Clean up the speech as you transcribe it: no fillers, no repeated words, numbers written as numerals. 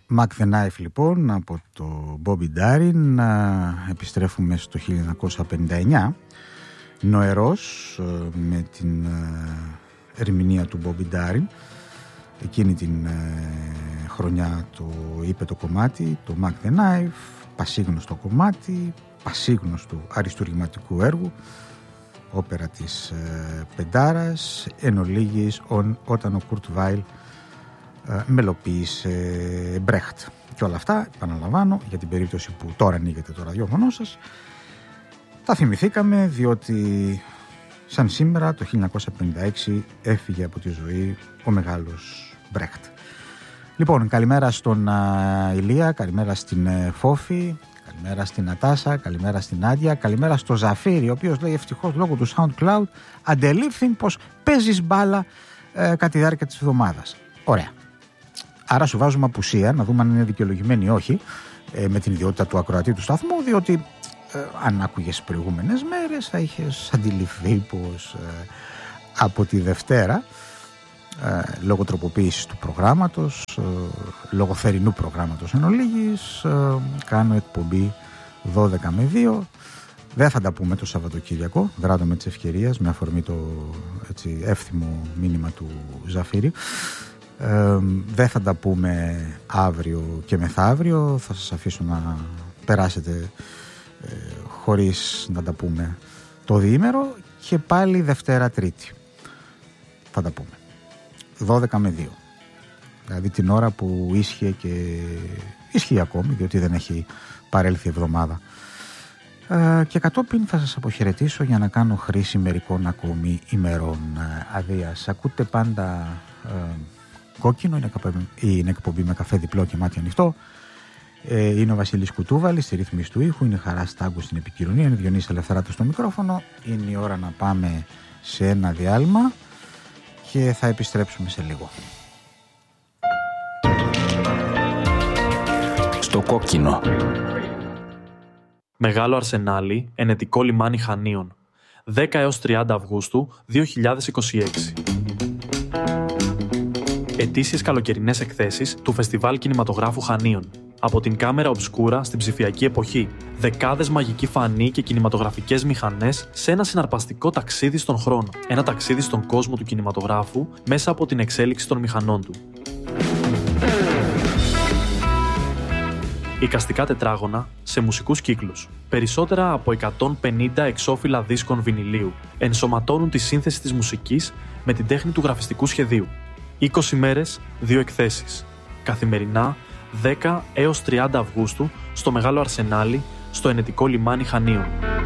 Mac the Knife λοιπόν από το Bobby Darin. Επιστρέφουμε στο 1959, νοερός, με την ερμηνεία του Bobby Darin. Εκείνη την χρονιά το είπε το κομμάτι, το Mac the Knife, πασίγνωστο κομμάτι, πασίγνωστου αριστουργηματικού έργου, όπερα της Πεντάρας, εν ολίγης όταν ο Κουρτ Βάιλ μελοποίησε Μπρέχτ. Και όλα αυτά, επαναλαμβάνω, για την περίπτωση που τώρα ανοίγετε το ραδιόφωνο σας, τα θυμηθήκαμε διότι σαν σήμερα το 1956 έφυγε από τη ζωή ο μεγάλος Μπρέχτ. Λοιπόν, καλημέρα στον Ηλία, καλημέρα στην Φόφη, καλημέρα στην Νατάσα, καλημέρα στην Άντια, καλημέρα στο Ζαφίρι, ο οποίος λέει ευτυχώς λόγω του SoundCloud αντελήφθη πως παίζεις μπάλα κατά τη διάρκεια της εβδομάδας. Ωραία. Άρα σου βάζουμε απουσία, να δούμε αν είναι δικαιολογημένη ή όχι, με την ιδιότητα του ακροατή του σταθμού, διότι αν άκουγες προηγούμενες μέρες θα είχες αντιληφθεί πως από τη Δευτέρα, λόγω τροποποίησης του προγράμματος, λόγω θερινού προγράμματος εν ολίγης, κάνω εκπομπή 12 με 2. Δεν θα τα πούμε το Σαββατοκύριακο, δράτω με τις ευκαιρίες, με αφορμή το έτσι, εύθυμο μήνυμα του Ζαφίρη. Δεν θα τα πούμε αύριο και μεθαύριο, θα σας αφήσω να περάσετε χωρίς να τα πούμε το διήμερο και πάλι Δευτέρα Τρίτη θα τα πούμε 12 με 2, δηλαδή την ώρα που ίσχυε και ισχύει ακόμη, διότι δεν έχει παρέλθει εβδομάδα, και κατόπιν θα σας αποχαιρετήσω για να κάνω χρήση μερικών ακόμη ημερών αδείας. Ακούτε πάντα Κόκκινο, είναι εκπομπή με καφέ διπλό και μάτι ανοιχτό. Είναι ο Βασίλης Κουτούβαλης στη ρύθμιση του ήχου, είναι η Χαρά Στάγκου στην επικοινωνία, είναι ο Διονύσης Ελευθεράτος στο μικρόφωνο. Είναι η ώρα να πάμε σε ένα διάλειμμα και θα επιστρέψουμε σε λίγο. Στο Κόκκινο. Μεγάλο Αρσενάλι, ενετικό λιμάνι Χανίων. 10 έως 30 Αυγούστου 2026. Ετήσιες καλοκαιρινές εκθέσεις του Φεστιβάλ Κινηματογράφου Χανίων. Από την κάμερα ομπσκούρα στην ψηφιακή εποχή. Δεκάδες μαγικοί φανοί και κινηματογραφικές μηχανές σε ένα συναρπαστικό ταξίδι στον χρόνο. Ένα ταξίδι στον κόσμο του κινηματογράφου μέσα από την εξέλιξη των μηχανών του. Εικαστικά τετράγωνα σε μουσικούς κύκλους. Περισσότερα από 150 εξώφυλλα δίσκων βινιλίου ενσωματώνουν τη σύνθεση της μουσικής με την τέχνη του γραφιστικού σχεδίου. 20 μέρες, 2 εκθέσεις. Καθημερινά, 10 έως 30 Αυγούστου, στο Μεγάλο Αρσενάλι, στο ενετικό λιμάνι Χανίων.